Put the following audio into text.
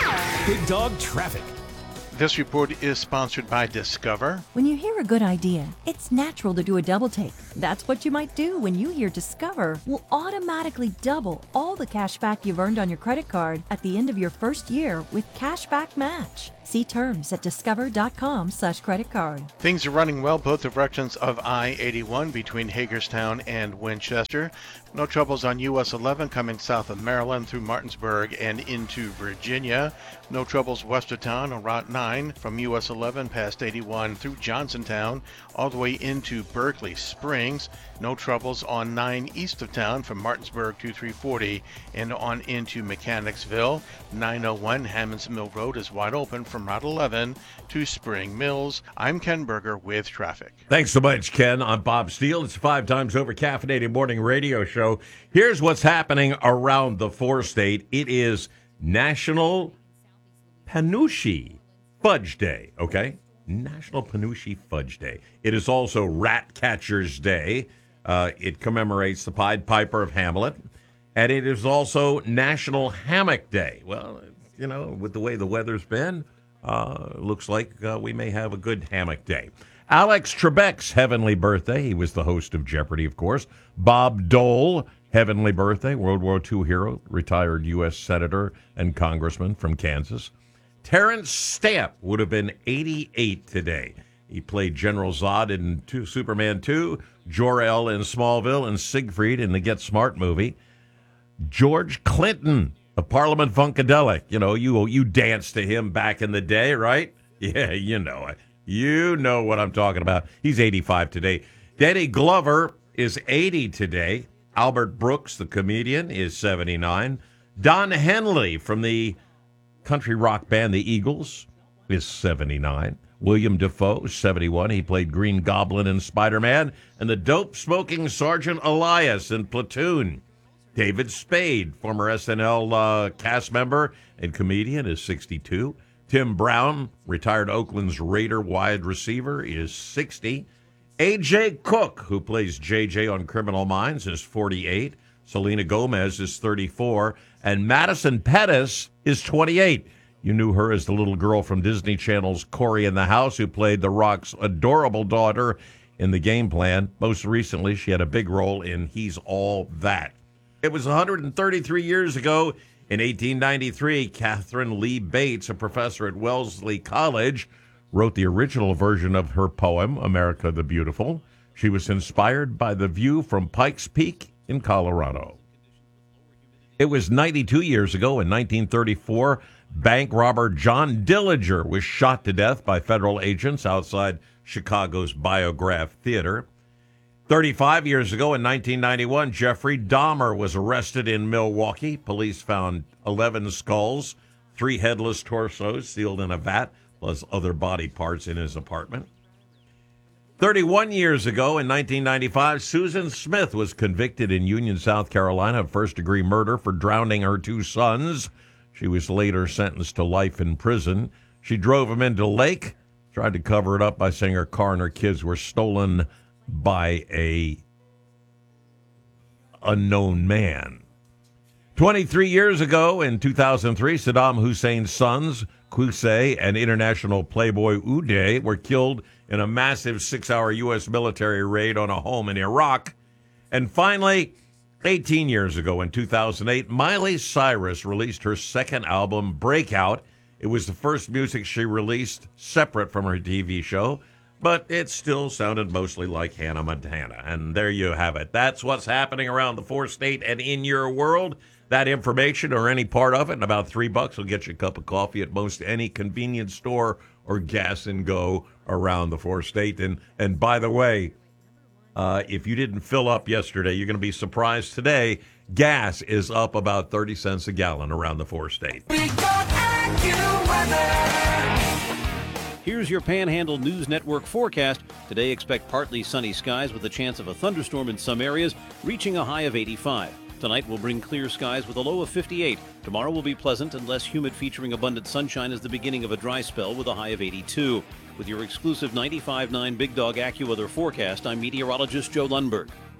Big Dog Traffic. This report is sponsored by Discover. When you hear a good idea, it's natural to do a double take. That's what you might do when you hear Discover will automatically double all the cash back you've earned on your credit card at the end of your first year with Cashback Match. See terms at discover.com/credit card. Things are running well both directions of I-81 between Hagerstown and Winchester. No troubles on US 11 coming south of Maryland through Martinsburg and into Virginia. No troubles west of town on Route 9 from US 11 past 81 through Johnsontown all the way into Berkeley Springs. No troubles on 9 east of town from Martinsburg to 340 and on into Mechanicsville. 901 Hammonds Mill Road is wide open from Route 11 to Spring Mills. I'm Ken Berger with traffic. Thanks so much, Ken. I'm Bob Steele. It's 5 times over caffeinated morning radio show. Here's what's happening around the four-state. It is National Panushi Fudge Day, okay? National Panushi Fudge Day. It is also Rat Catcher's Day. It commemorates the Pied Piper of Hamlet. And it is also National Hammock Day. Well, you know, with the way the weather's been, looks like we may have a good hammock day. Alex Trebek's heavenly birthday. He was the host of Jeopardy, of course. Bob Dole, heavenly birthday. World War II hero, retired U.S. Senator and Congressman from Kansas. Terrence Stamp would have been 88 today. He played General Zod in Superman 2, Jor-El in Smallville, and Siegfried in the Get Smart movie. George Clinton, the Parliament Funkadelic. You know, you danced to him back in the day, right? Yeah, you know it. You know what I'm talking about. He's 85 today. Danny Glover is 80 today. Albert Brooks, the comedian, is 79. Don Henley from the country rock band The Eagles is 79. William Dafoe, 71. He played Green Goblin in Spider-Man. And the dope-smoking Sergeant Elias in Platoon. David Spade, former SNL cast member and comedian, is 62. Tim Brown, retired Oakland's Raider wide receiver, is 60. A.J. Cook, who plays J.J. on Criminal Minds, is 48. Selena Gomez is 34. And Madison Pettis is 28. You knew her as the little girl from Disney Channel's Cory in the House, who played The Rock's adorable daughter in The Game Plan. Most recently, she had a big role in He's All That. It was 133 years ago, in 1893, Catherine Lee Bates, a professor at Wellesley College, wrote the original version of her poem, America the Beautiful. She was inspired by the view from Pikes Peak in Colorado. It was 92 years ago, in 1934, bank robber John Dillinger was shot to death by federal agents outside Chicago's Biograph Theater. 35 years ago, in 1991, Jeffrey Dahmer was arrested in Milwaukee. Police found 11 skulls, 3 headless torsos sealed in a vat, plus other body parts in his apartment. 31 years ago, in 1995, Susan Smith was convicted in Union, South Carolina, of first-degree murder for drowning her 2 sons. She was later sentenced to life in prison. She drove them into the lake, tried to cover it up by saying her car and her kids were stolen by a unknown man. 23 years ago, in 2003, Saddam Hussein's sons, Qusay and international playboy Uday, were killed in a massive 6-hour U.S. military raid on a home in Iraq. And finally, 18 years ago, in 2008, Miley Cyrus released her second album, Breakout. It was the first music she released separate from her TV show, but it still sounded mostly like Hannah Montana. And there you have it. That's what's happening around the four-state and in your world. That information or any part of it, and about $3 will get you a cup of coffee at most any convenience store or gas and go around the four-state. And by the way, if you didn't fill up yesterday, you're going to be surprised today. Gas is up about 30 cents a gallon around the four-state. Here's your Panhandle News Network forecast. Today, expect partly sunny skies with a chance of a thunderstorm in some areas, reaching a high of 85. Tonight will bring clear skies with a low of 58. Tomorrow will be pleasant and less humid, featuring abundant sunshine as the beginning of a dry spell with a high of 82. With your exclusive 95.9 Big Dog AccuWeather forecast, I'm meteorologist Joe Lundberg.